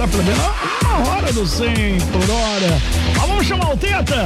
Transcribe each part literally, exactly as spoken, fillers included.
hora, plebeu. Na hora do cem por hora. Mas vamos chamar o Teta.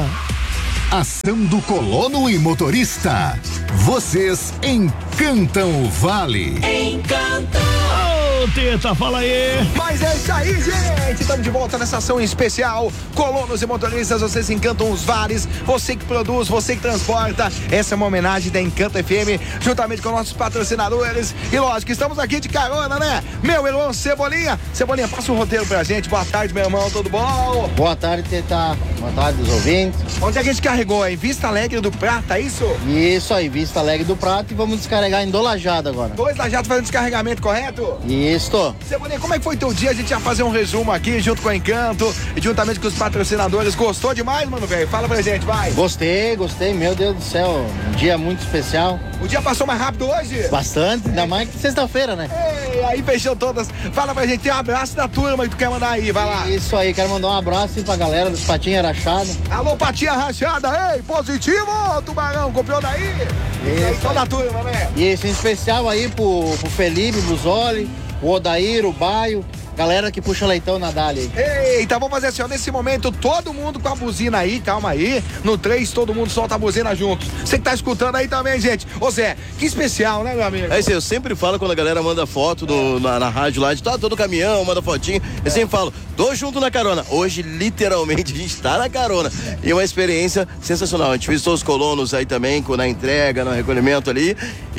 Ação do colono e motorista. Vocês encantam o Vale. Encantam. Ô, Teta, fala aí. Mas é isso aí, gente. Estamos de volta nessa ação especial. Colonos e motoristas, vocês encantam os vales. Você que produz, você que transporta. Essa é uma homenagem da Encanto F M, juntamente com nossos patrocinadores. E lógico, estamos aqui de carona, né? Meu irmão Cebolinha. Cebolinha, passa um roteiro pra gente. Boa tarde, meu irmão. Tudo bom? Boa tarde, Teta. Boa tarde dos ouvintes. Onde é que a gente carregou? Em Vista Alegre do Prata, é isso? Isso aí, Vista Alegre do Prata, e vamos descarregar em Dolajado agora. Dois lajados fazendo descarregamento, correto? Isso. Cebolinha, como é que foi teu dia? A gente ia fazer um resumo aqui, junto com a Encanto e juntamente com os patrocinadores. Gostou demais, mano, velho? Fala pra gente, vai. Gostei, gostei, meu Deus do céu. Um dia muito especial. O dia passou mais rápido hoje? Bastante, ainda mais que sexta-feira, né? Ei, aí fechou todas. Fala pra gente, tem um abraço da turma que tu quer mandar aí, vai lá. Isso aí, quero mandar um abraço aí pra galera dos Patinhas Rachados. Alô, Patinha Rachada, ei, positivo, Tubarão, copiou daí? Isso aí, toda a turma, né? E esse em especial aí pro, pro Felipe Buzoli, o Odair, o Baio, galera que puxa leitão na Dali. Eita, vamos fazer assim, ó, nesse momento, todo mundo com a buzina aí, calma aí. No três, todo mundo solta a buzina juntos. Você que tá escutando aí também, gente. Ô Zé, que especial, né, meu amigo? É isso aí, eu sempre falo quando a galera manda foto do, na, na rádio lá, de tá todo caminhão, manda fotinho. Eu sempre falo, tô junto na carona. Hoje, literalmente, a gente tá na carona. E uma experiência sensacional. A gente visitou os colonos aí também, na entrega, no recolhimento ali.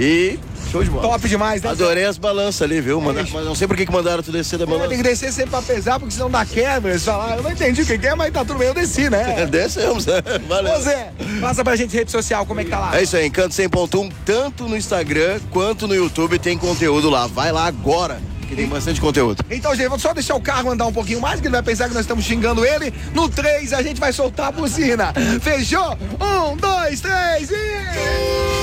E show de bola. Top demais, né? Adorei as balanças ali, viu? Manda, mas não sei por que que mandaram tu descer da balança. Tem que descer sempre pra pesar, porque senão dá quebra. Eles falaram, eu não entendi o que que é, mas tá tudo bem, eu desci, né? Descemos, valeu. Ô Zé, passa pra gente rede social, como é que tá lá? É isso aí, Encanto cem ponto um, tanto no Instagram quanto no YouTube tem conteúdo lá. Vai lá agora, que tem bastante conteúdo. Então, gente, vamos só deixar o carro andar um pouquinho mais, que ele vai pensar que nós estamos xingando ele. No três, a gente vai soltar a buzina. Fechou? Um, dois, três e...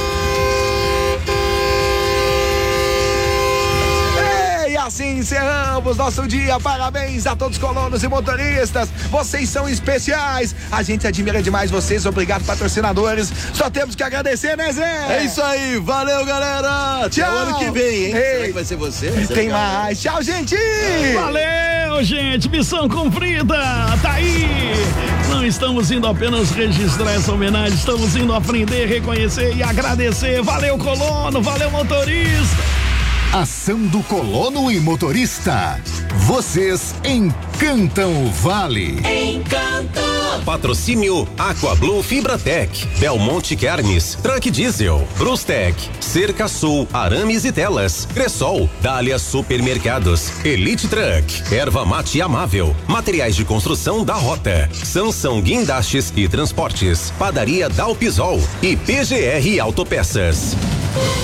E assim encerramos nosso dia. Parabéns a todos os colonos e motoristas. Vocês são especiais. A gente admira demais vocês. Obrigado, patrocinadores. Só temos que agradecer, né, Zé? É isso aí. Valeu, galera. Tchau. Até o ano que vem, hein? Ei. Será que vai ser você? Vai ser Tem legal, mais. Tchau, gente. Valeu, gente. Missão cumprida. Tá aí. Não estamos indo apenas registrar essa homenagem. Estamos indo aprender, reconhecer e agradecer. Valeu, colono. Valeu, motorista. Ação do colono e motorista. Vocês encantam o Vale. Encantam. Patrocínio Aquablue Fibratec, Belmonte Carnes, Truck Diesel, Brustec, Cerca Sul, Arames e Telas, Cressol, Dália Supermercados, Elite Truck, Erva Mate Amável, Materiais de Construção da Rota, Sansão Guindastes e Transportes, Padaria Dalpisol e P G R Autopeças.